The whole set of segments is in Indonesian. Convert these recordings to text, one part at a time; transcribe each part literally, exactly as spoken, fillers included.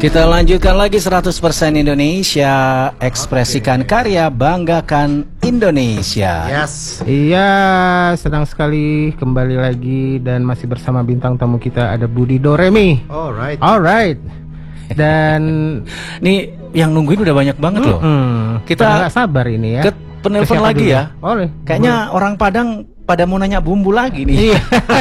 Kita lanjutkan lagi seratus persen Indonesia, ekspresikan karya, banggakan Indonesia. Yes. Iya, senang sekali kembali lagi dan masih bersama bintang tamu kita ada Budi Doremi. Alright. Alright. Dan nih yang nungguin udah banyak banget loh. Mm-mm. Kita nggak sabar ini ya. Ke penelpon lagi dulu? Ya. Oleh. Kayaknya Boleh. orang Padang pada mau nanya bumbu lagi nih.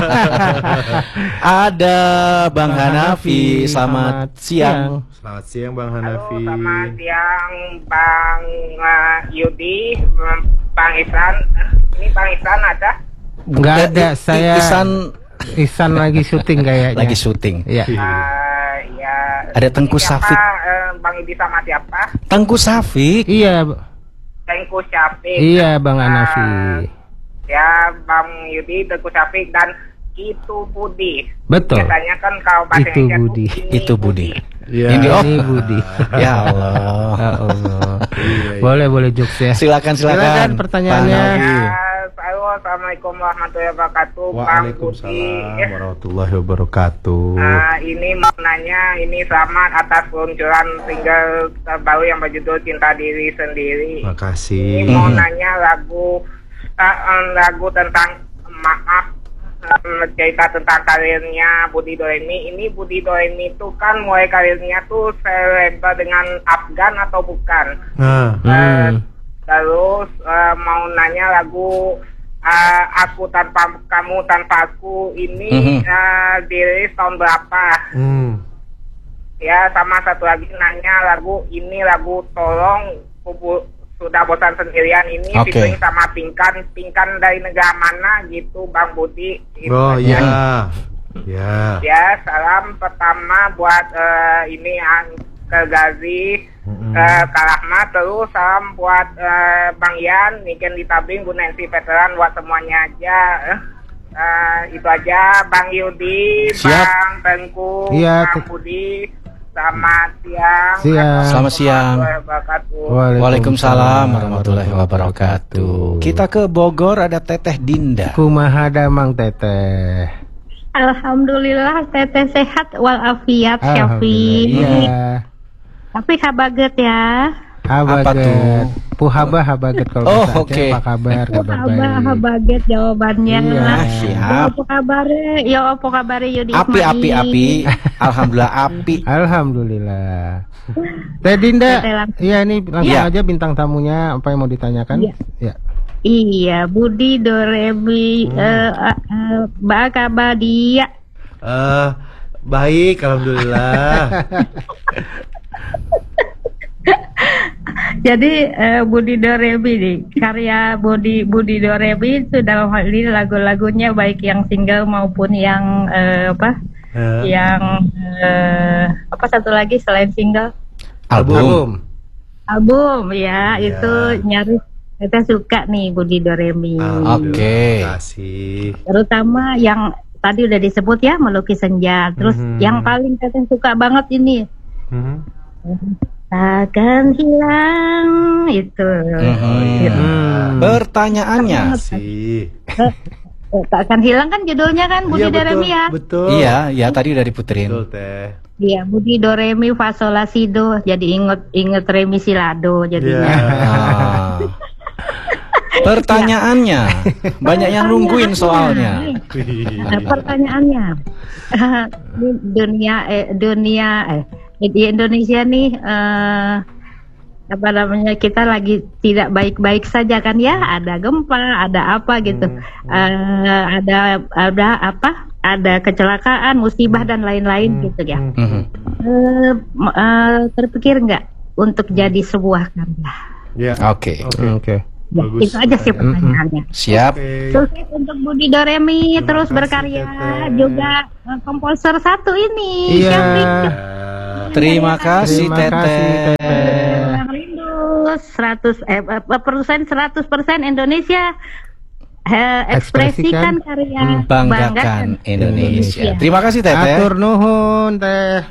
Ada Bang Hanafi, selamat, selamat siang. siang. Selamat siang Bang Hanafi. Halo, selamat siang Bang uh, Yudi, Bang Ihsan. Ini Bang Ihsan ada? Enggak ada, saya Ihsan Ihsan lagi syuting kayaknya. Lagi syuting. Iya. Uh, ya. Ada Tengku siapa, Safik. Uh, Bang Yudi sama siapa? Tengku Safik. Iya. Tengku Safik. Iya, Bang Hanafi. Uh, ya, Bang Yudi, Tengku Safik dan itu Budi. Betul. Biasanya kan kalau bahasa Itu Indonesia Budi. Itu, Itu Budi. Ya. Ini oh. Ini Budi. Ya Allah. Ya Allah. Iya, iya. Boleh boleh jokes ya. Silakan silakan. Silakan pertanyaannya. Bang Hanafi. Ya, halo, Assalamualaikum warahmatullahi wabarakatuh. Bang Budi. Waalaikumsalam warahmatullahi wabarakatuh. Nah, ini mau nanya, ini selamat atas peluncuran single terbaru yang berjudul Cinta Diri Sendiri. Makasih. Ini mau nanya lagu uh, lagu tentang maaf, uh, cerita tentang karirnya Budi Doremi. Ini Budi Doremi itu kan mulai karirnya tuh selebgram dengan Afgan atau bukan? Nah. Uh, Hmm. Terus uh, mau nanya lagu uh, Aku Tanpa Kamu Tanpa Aku ini Mhm. uh, dirilis tahun berapa? Hmm. Ya, sama satu lagi nanya lagu ini lagu Tolong Kubu Sudah Bosan Sendirian ini Oke. featuring sama Pinkan. Pinkan dari negara mana gitu Bang Budi? Itu Oh aja. iya. Ya. Ya, salam pertama buat uh, ini yang ke Gazi, Mm-mm. uh, Kak Rahmat, terus salam buat uh, Bang Yan, Niken di Tabing, Bu Nancy Veteran, buat semuanya aja. Uh, itu aja, Bang Yudi, Siap. Bang Tengku, Iya, Bang te- Budi, selamat siang. Siang. Selamat siang. Wabarakatuh. Waalaikumsalam warahmatullahi wabarakatuh. Kita ke Bogor, ada Teteh Dinda. Kumaha damang Teteh. Alhamdulillah teteh sehat walafiat Alhamdulillah. Syafi. Iya. Tapi kabaget ya. Apa Habaget. tuh? Puhaba habaget kalau Oh, bahasa Aceh. oke. Apa kabar? Kabar Abah baik. habaget jawabannya. Iya. Ah, siap. Apa kabar? Ya apa kabar Yudi Api Ismail? api api. Alhamdulillah api. Alhamdulillah. Teh Dinda, Teteh langsung. iya ini langsung Iya. aja bintang tamunya apa yang mau ditanyakan? Iya. Ya. Iya, Budi Doremi Hmm. eh eh, eh, ba kabar dia. Eh, baik, alhamdulillah. Jadi eh, Budi Doremi nih, karya Budi Budi Doremi itu dalam hal ini lagu-lagunya baik yang single maupun yang eh, apa? Eh, Yang eh, apa satu lagi selain single? Album. Album ya, Iya. itu nyaris kita suka nih Budi Doremi. Alhamdulillah, Oke. Terima kasih. Terutama yang tadi udah disebut ya, Melukis Senja. Terus Mhm. yang paling teteh suka banget ini Hmm. Takkan hilang itu. Mhm. Gitu. Hmm. Pertanyaannya. Kasih. Eh, Takkan hilang kan judulnya kan Budi Iya, betul, Doremi ya. betul. Iya, ya tadi udah diputerin. Betul, Teh. Iya, Budi Doremi fa sol la si do. Jadi inget inget Remi Silado jadinya. Iya. Ah. Pertanyaannya, banyak yang nungguin soalnya. Nah, pertanyaannya, di dunia eh, dunia eh di Indonesia nih eh, apa namanya kita lagi tidak baik-baik saja kan ya, ada gempa, ada apa gitu, Eh, ada ada apa, ada kecelakaan, musibah dan lain-lain gitu ya. Mhm. Eh, m- eh, terpikir nggak untuk jadi sebuah karya? Ya. Oke, Oke. Oke. Ya, Bagus. itu aja sih pertanyaannya. siap. Oke. Sukses untuk Budi Doremi, Terima terus kasih, berkarya Teteh. juga eh, komposer satu ini. Iya. Syafiq. Ya. Terima kasih Terima kasih Teteh. Teteh. Bang Rindu seratus eh eh, persen seratus persen Indonesia eh, ekspresikan karya Banggakan Indonesia. Terima kasih Teteh. Atur nuhun Teh.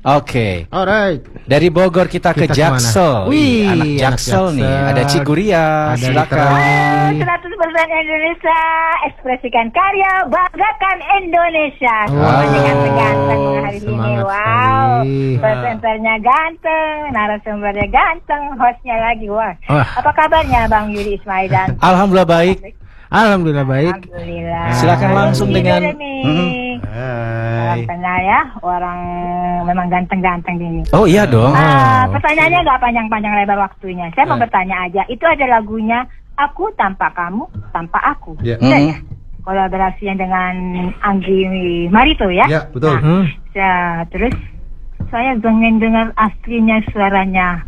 Oke. Alright. Dari Bogor kita, Kita ke Jaksel. kemana? Wih, anak anak Jaksel nih. Jaksel. Ada Ciguria. Ada Silakan. literasi. seratus persen Indonesia, ekspresikan karya, banggakan Indonesia. Wow. Semuanya ganteng-ganteng hari ini. Semangat Wow, sekali. presenternya ganteng, narasumbernya ganteng, hostnya lagi. Wah, Wah. apa kabarnya Bang Yudi Ismail dan Alhamdulillah baik. Alhamdulillah baik. Alhamdulillah. Silakan langsung Budi dengan- Doremi. Mhm. Salam Hai. kenal ya, orang memang ganteng-ganteng gini. Oh iya dong. Ah, pertanyaannya nggak panjang-panjang lebar waktunya. Saya mau Eh. bertanya aja. Itu ada lagunya Aku Tanpa Kamu Tanpa Aku. Ya. Iya Mhm. ya? Kolaborasinya dengan Anggi Marito ya? Ya, betul. Nah, Hmm. ya, terus saya pengen dengar aslinya suaranya.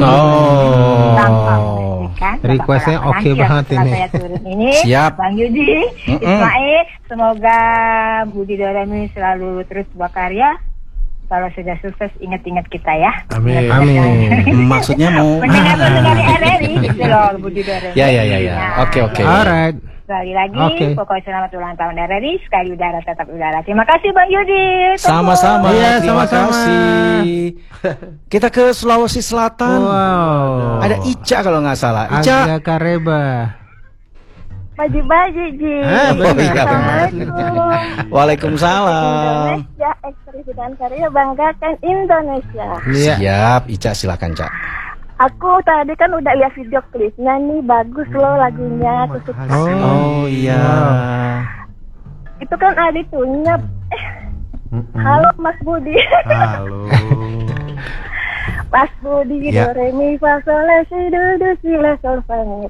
Oh. Tanpa musikan. Requestnya Bapak-bapak oke nanti banget setelah ini. Saya turun ini. Siap. Bang Yudi, Mm-mm. Ismail, semoga Budi Doremi selalu terus berkarya. Kalau sudah sukses, ingat-ingat kita ya. Amin. Ingat-ingat Amin. kalian. Maksudnya mau Mendengar-mendengar R R I gitu loh, Budi Doremi. Ya, ya, ya, ya. Nah, Oke, oke. Alright. Sekali lagi, Oke. pokoknya selamat ulang tahun R R I, sekali udara tetap udara. Terima kasih Bang Yudi. Tunggu. Sama-sama. Iya, Terima sama-sama. kasih. Kita ke Sulawesi Selatan. Wow. Ada Ica kalau nggak salah. Ica. Aga Kareba. Baju-baju, Ji. Ah, benar. Oh, iya, benar. Waalaikumsalam. Indonesia, ekspresi dan karya banggakan Indonesia. Iya. Siap, Ica silakan, Cak. Aku tadi kan udah lihat video klipnya nih, bagus loh lagunya. Aku suka. Oh iya. Itu kan ada itunya. Eh, halo Mas Budi. Halo. Mas Budi, Ya. do re mi fa sol la si do do si la sol fa mi.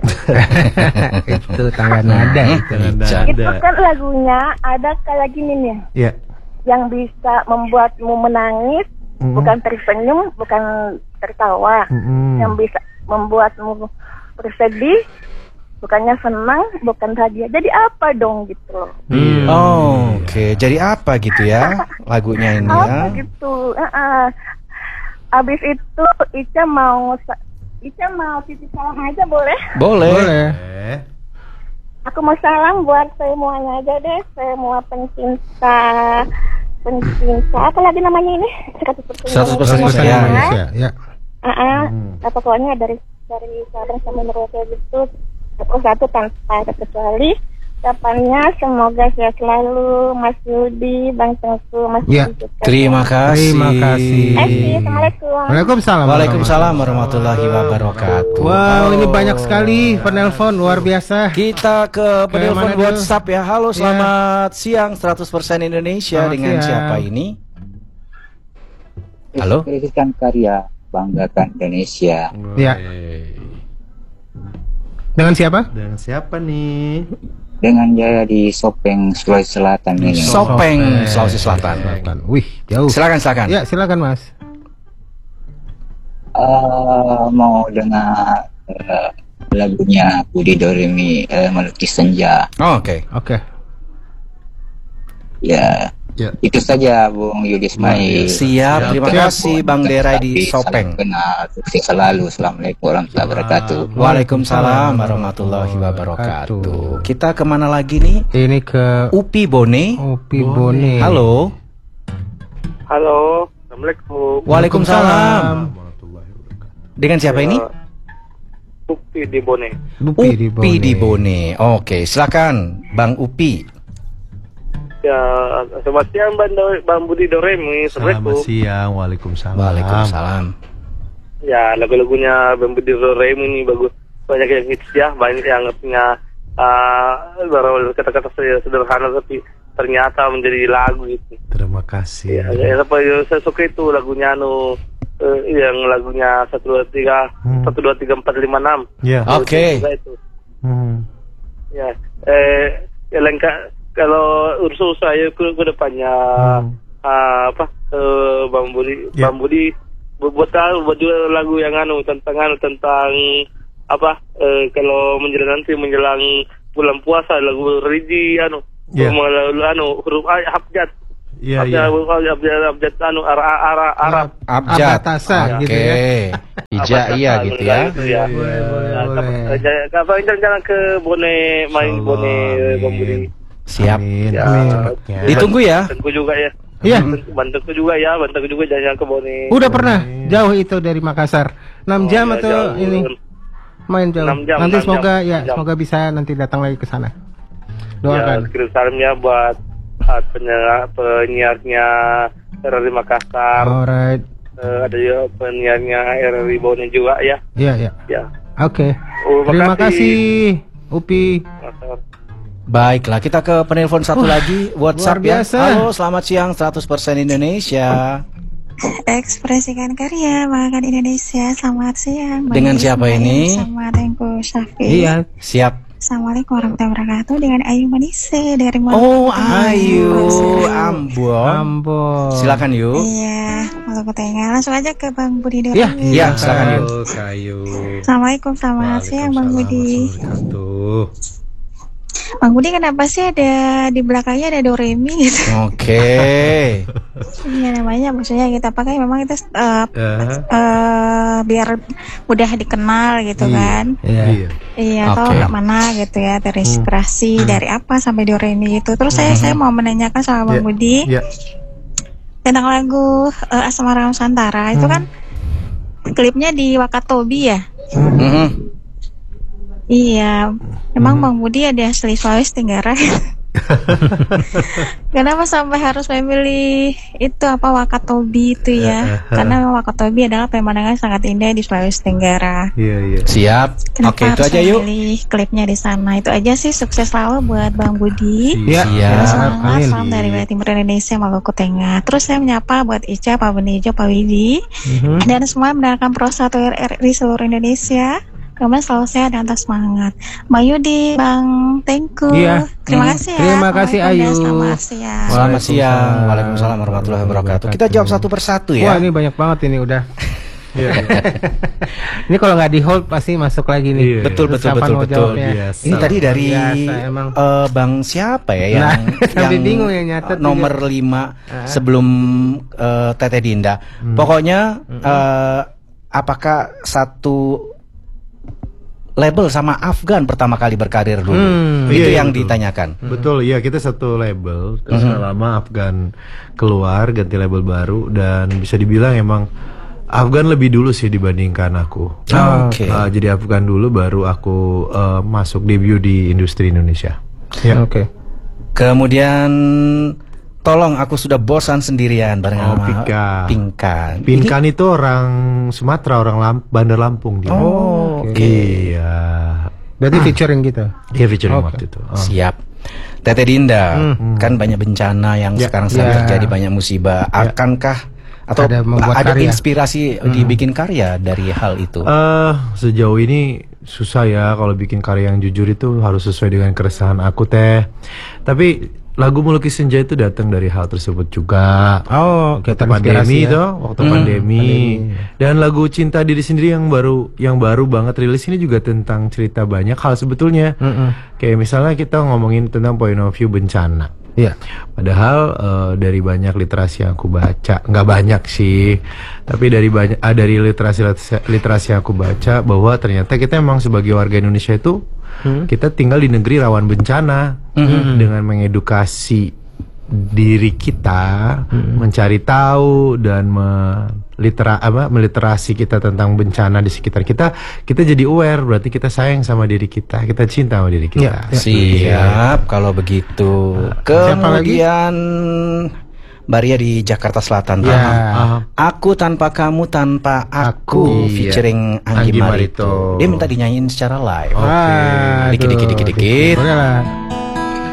Itu tangga nada itu. Ica. Itu Ada. kan lagunya ada kayak gini nih, Ya. yang bisa membuatmu menangis, Mhm. bukan tersenyum, bukan tertawa, Mm-mm. yang bisa membuatmu bersedih, bukannya senang, bukan bahagia. Jadi apa dong gitu loh? Iya. Oh, oke. Jadi apa gitu ya lagunya ini Apa ya? gitu? Uh-uh. Abis itu Ica mau sa- Ica mau titip salam aja boleh? Boleh. Boleh. Eh. Aku mau salam buat semuanya aja deh, semua pencinta pencinta apa lagi namanya ini? seratus persen seratus persen Pesan Ya. Indonesia. Ya. Ah, Hmm. apa pokoknya dari dari Sabang sampai Merauke gitu, satu satu tanpa ada kecuali. Ucapannya semoga sehat selalu Mas Yudi, Bang Tengku, Mas Ya. Yudi juga. Terima kasih. Terima kasih. Eh, assalamualaikum. Waalaikumsalam. Waalaikumsalam warahmatullahi wabarakatuh. Wow, ini banyak sekali penelpon luar biasa. Kita ke penelpon mana dulu? WhatsApp ya. Halo, selamat siang seratus persen Indonesia. Selamat Dengan siang. siapa ini? Halo? Ekspresikan karya, banggakan Indonesia. Ya. Wey. Dengan siapa? Dengan siapa nih? Dengan Jaya di Sopeng, Sulawesi Selatan ini. Sopeng, Sulawesi Selatan. Wih, jauh. Silakan, silakan. Ya, silakan Mas. Eh, mau dengar eh, lagunya Budi Doremi, eh, Melukis Senja. Oh, oke. Oke. Ya, Ya. itu saja Bung Yudi Ismail. Siap, terima Siap. kasih Bang Derai di Tapi Sopeng. salam kenal, sukses selalu. Assalamualaikum warahmatullahi wabarakatuh. Waalaikumsalam warahmatullahi wabarakatuh. Kita kemana lagi nih? Ini ke Upi Bone. Upi Bone. Halo. Halo, Assalamualaikum. Waalaikumsalam. Warahmatullahi wabarakatuh. Dengan siapa ini? Bukti di Bone. Upi di Bone. Upi di Bone. Oke, silakan Bang Upi. Ya, selamat siang Bang, Do- Bang Budi Doremi. Selamat Assalamualaikum. siang. Waalaikumsalam. Waalaikumsalam. Ya, lagu-lagunya Bang Budi Doremi ini bagus. Banyak yang hits ya, banyak yang punya uh, baru kata-kata saya sederhana tapi ternyata menjadi lagu gitu. Terima kasih. Ya, ya, apa yang saya suka itu lagunya anu eh, yang lagunya satu dua tiga Hmm. satu dua tiga empat lima enam. Ya. Oke. Itu. Hmm. Ya, eh, ya lengkap. Kalau urusan saya ke, ke depannya Hmm. ah, apa eh, Bang Budi, Ya. Bang Budi bu- buat tahu buat juga lagu yang anu tentang anu tentang apa eh, kalau menjelang nanti menjelang bulan puasa lagu religi anu Ya. mengenai anu huruf A abjad Iya, abjad iya. abjad abjad anu arah arah Arab. Abjad. Abatasa, Oke. gitu ya. Ija Abjad, iya anu, gitu ya. itu ya. Boleh, boleh, Nah, boleh. kap- Kapan jalan-jalan ke Bone main Insyaallah, Bone Bang Budi. amin. Siap. Amin. Ya. Amin. Cepatnya. Ditunggu ya. Tunggu juga ya. Iya. Bantenku juga ya, Bantenku juga jangan ke Bone. Udah pernah jauh itu dari Makassar. enam Oh, jam ya, atau jauh. ini? Main jauh. enam jam, nanti enam semoga jam, ya, enam jam. semoga bisa nanti datang lagi ke sana. Ya, Doakan. kirim salamnya buat uh, penyiar, penyiarnya R R I Makassar. Alright. Uh, ada juga penyiarnya R R I Bone juga ya. Iya, iya. Ya. Oke. Oh, Terima makasih. kasih, Upi. Baiklah, kita ke penelpon satu lagi WhatsApp luar ya. biasa. Halo, selamat siang seratus persen Indonesia. Ekspresikan karya banggakan Indonesia. Selamat siang. Bang Dengan Ismail siapa ini? Sama Tengku Syafi. Iya. Siap. Assalamualaikum warahmatullahi wabarakatuh. Dengan Ayu Manise dari Oh, Maluku. Ayu Ambon. Ambon. Silakan yuk. Iya, Maluku Tengah. Langsung aja ke Bang Budi dulu. Iya, Iya, silakan yuk. Halo, Kayu. Assalamualaikum, selamat siang Bang Budi. Tuh. Bang Budi, kenapa sih ada di belakangnya ada Doremi gitu? Oke. Iya, namanya maksudnya kita pakai memang kita uh, Eh, uh, biar mudah dikenal gitu kan. Iya. Iya. Iya, Oke. tahu nggak mana gitu ya, terinspirasi dari apa sampai Doremi itu. Terus saya saya mau menanyakan sama Bang Iya. Budi Iya. tentang lagu uh, Asmara Nusantara itu kan klipnya di Wakatobi ya. Mhm. Iya, memang Bang Budi ada asli Sulawesi Tenggara. Kenapa sampai harus memilih itu apa Wakatobi itu ya? Karena memang Wakatobi adalah pemandangan sangat indah di Sulawesi Tenggara. Iya, iya. Siap. Kenapa Oke, itu harus aja yuk. memilih klipnya di sana? Itu aja sih, sukses selalu buat Bang Budi. Iya. Siap. Semangat, Amin. salam dari wilayah timur Indonesia, Maluku Tengah. Terus saya menyapa buat Ica, Pak Benijo, Pak Widi, Mhm. dan semua yang mendengarkan Pro satu R R I seluruh Indonesia. Kemudian selalu sehat dan tetap semangat. Mbak Yudi, Bang Tengku. Iya. Terima Mhm. kasih ya. Terima kasih, Assalamualaikum dan Ayu. Selamat siang. Selamat siang. Waalaikumsalam. Waalaikumsalam warahmatullahi wabarakatuh. Kita jawab satu persatu Wah, ya. ini banyak banget ini udah. Iya. Ini kalau nggak di hold pasti masuk lagi nih. Iya. Betul, Terus betul, kapan betul, mau betul. jawabnya? Biasa. Ini tadi dari Biasa, emang. eh, Bang siapa ya yang Nah, sampai yang bingung ya nyatet eh, nomor lima sebelum eh, Teteh Dinda. Hmm. Pokoknya eh, apakah satu label sama Afgan pertama kali berkarir dulu? Hmm. Itu Iya, iya, yang betul. ditanyakan. Betul, iya kita satu label. Terus lama Afgan keluar ganti label baru dan bisa dibilang emang Afgan lebih dulu sih dibandingkan aku. Oke. Uh, jadi Afgan dulu baru aku uh, masuk debut di industri Indonesia. Ya. Oke. Kemudian tolong aku sudah bosan sendirian bareng Oh, sama Pinkan. Pinkan. Pinkan itu orang Sumatera, orang Lam- Bandar Lampung dia. Oh, oke. Iya. Berarti featuring gitu. Iya featuring Oke. waktu itu. Oh. Siap. Teteh Dinda, Hmm. kan banyak bencana yang Ya. sekarang sedang Ya. terjadi, banyak musibah. Akankah atau Ada ada, membuat karya. inspirasi dibikin karya dari hal itu? Eh, sejauh ini susah ya kalau bikin karya yang jujur itu harus sesuai dengan keresahan aku teh. Tapi lagu Melukis Senja itu datang dari hal tersebut juga. Oh, Waktu kita pandemi itu, waktu Hmm, pandemi. Dan lagu Cinta Diri Sendiri yang baru yang baru banget rilis ini juga tentang cerita banyak hal sebetulnya. Kayak misalnya kita ngomongin tentang point of view bencana. Iya. Padahal eh, dari banyak literasi yang aku baca, nggak banyak sih, tapi dari banyak ah, dari literasi literasi yang aku baca bahwa ternyata kita emang sebagai warga Indonesia itu kita tinggal di negeri rawan bencana. Dengan mengedukasi diri kita, mencari tahu dan melitera apa meliterasi kita tentang bencana di sekitar kita, kita jadi aware, berarti kita sayang sama diri kita, kita cinta sama diri kita. Siap, kalau begitu. Kemudian Mbak Ria di Jakarta Selatan. Ya. Paham? Aku tanpa kamu tanpa aku, Aku. featuring Iya. Anggi Anggi Marito. Marito. Dia minta dinyanyiin secara live. Oke. Dikit, dikit, dikit, dikit. Boleh lah.